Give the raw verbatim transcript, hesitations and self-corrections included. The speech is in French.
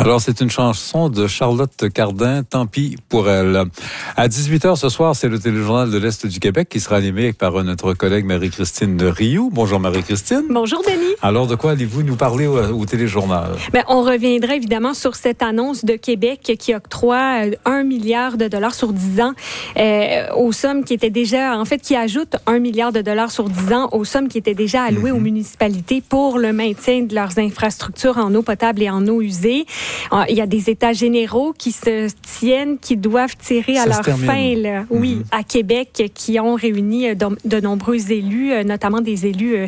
Alors, c'est une chanson de Charlotte Cardin, Tant pis pour elle. À dix-huit heures ce soir, c'est le téléjournal de l'Est du Québec qui sera animé par notre collègue Marie-Christine Rioux. Bonjour Marie-Christine. Bonjour Denis. Alors, de quoi allez-vous nous parler au, au téléjournal? Bien, on reviendra évidemment sur cette annonce de Québec qui octroie un milliard de dollars sur dix ans euh, aux sommes qui étaient déjà, en fait, qui ajoute un milliard de dollars sur dix ans aux sommes qui étaient déjà allouées mm-hmm. aux municipalités pour le maintien de leurs infrastructures en eau potable et en eau usée. Il y a des états généraux qui se tiennent, qui doivent tirer à Ça leur fin, là. Oui, mm-hmm. à Québec, qui ont réuni de, de nombreux élus, notamment des élus